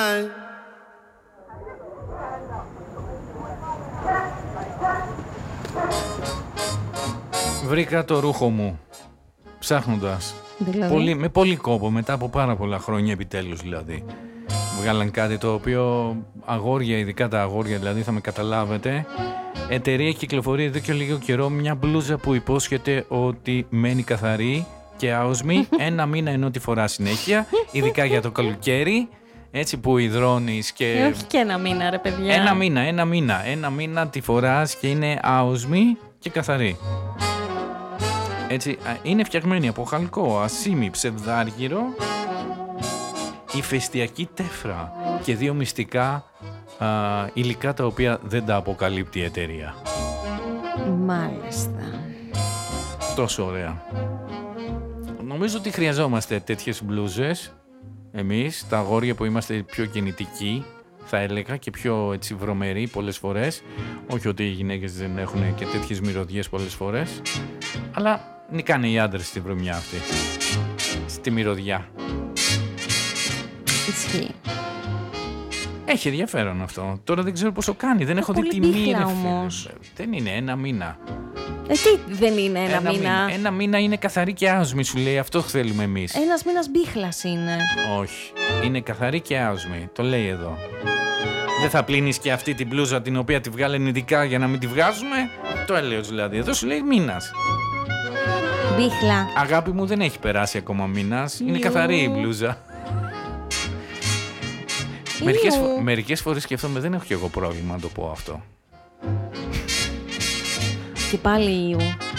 night. Βρήκα το ρούχο μου ψάχνοντας. Δηλαδή. Με πολύ κόπο, μετά από πάρα πολλά χρόνια, επιτέλους δηλαδή. Βγάλαν κάτι το οποίο αγόρια, ειδικά τα αγόρια δηλαδή, θα με καταλάβετε. Εταιρεία κυκλοφορεί εδώ και λίγο καιρό μια μπλούζα που υπόσχεται ότι μένει καθαρή και άοσμη ένα μήνα ενώ τη φορά συνέχεια, ειδικά για το καλοκαίρι, έτσι που υδρώνεις και... Όχι και ένα μήνα ρε παιδιά. Ένα μήνα τη φοράς και είναι άοσμη και καθαρή. Έτσι, είναι φτιαγμένη από χαλκό, ασίμι, ψευδάργυρο, ηφαιστειακή τέφρα και 2 μυστικά υλικά τα οποία δεν τα αποκαλύπτει η εταιρεία. Μάλιστα. Τόσο ωραία. Νομίζω ότι χρειαζόμαστε τέτοιες μπλούζες εμείς, τα αγόρια που είμαστε πιο κινητικοί, θα έλεγα, και πιο έτσι βρωμεροί πολλές φορές. Όχι ότι οι γυναίκες δεν έχουν και τέτοιες μυρωδιές πολλές φορές, αλλά νικάνε οι άντρες στη βρωμιά αυτή, στη μυρωδιά. Ισχύει. Έχει ενδιαφέρον αυτό. Τώρα δεν ξέρω πόσο κάνει. Δεν έχω δει πολύ τιμή. μπίχλα όμως. Δεν είναι ένα μήνα. Τι δεν είναι ένα μήνα. Ένα μήνα είναι καθαρή και άοσμη, σου λέει. Αυτό θέλουμε εμείς. Ένας μήνας μπίχλας είναι. Όχι. Είναι καθαρή και άοσμη. Το λέει εδώ. Δεν θα πλύνεις και αυτή την μπλούζα την οποία τη βγάλουν ειδικά για να μην τη βγάζουμε. Το έλεος δηλαδή. Εδώ σου λέει μήνας. Μπίχλα. Αγάπη μου, δεν έχει περάσει ακόμα μήνας. Είναι καθαρή η μπλούζα. Μερικές φορές σκέφτομαι, δεν έχω και εγώ πρόβλημα να το πω αυτό. Και πάλι Ιου.